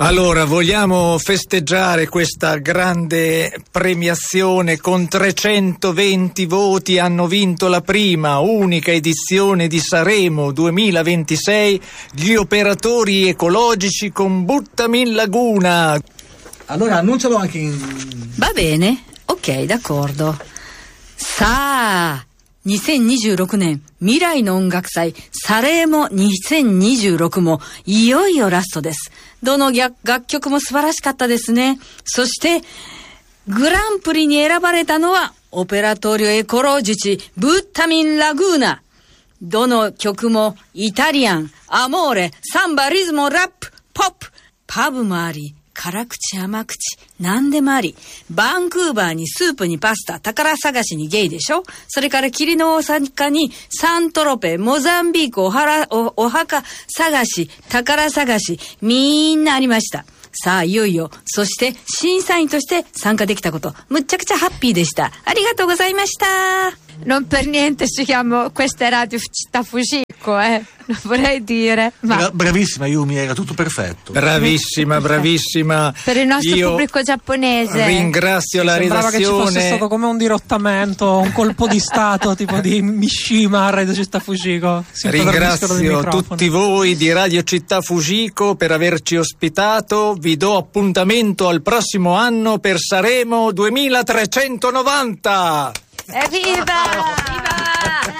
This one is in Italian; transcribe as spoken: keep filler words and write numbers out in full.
Allora, vogliamo festeggiare questa grande premiazione con trecentoventi voti. Hanno vinto la prima, unica edizione di Sanremo duemilaventisei gli operatori ecologici con Buttami in Laguna. Allora, annuncialo anche in... Va bene, ok, d'accordo. Saにせんにじゅうろくねん未来の音楽祭サレーモにせんにじゅうろくもいよいよラストです。どの楽曲も素晴らしかったですね。そしてグランプリに選ばれたのはオペラトリオエコロジチブッタミンラグーナ。どの曲もイタリアン、アモーレ、サンバ、リズム、ラップ、ポップ、パブもあり、辛口甘口何でもあり、バンクーバーにスープにパスタ、宝探しにゲイでしょ。それから霧の大阪にサントロペ、モザンビーク、おはら お, お墓探し、宝探し、みんなありました。さあいよいよ、そして審査員として参加できたこと、むっちゃくちゃハッピーでした。ありがとうございました。 Non per niente si chiama questa è Radio Città Fujiko, eh. Lo vorrei dire. Ma... Bra- bravissima Yumi, era tutto perfetto. Bravissima, bravissima. Per il nostro Io pubblico giapponese. Ringrazio sì, la sembrava redazione. Sembrava che ci fosse stato come un dirottamento, un colpo di stato tipo di Mishima a Radio Città Fujiko. Ringrazio tutti voi di Radio Città Fujiko per averci ospitato. Vi do appuntamento al prossimo anno per Sanremo duemilatrecentonovanta. Evviva! Viva!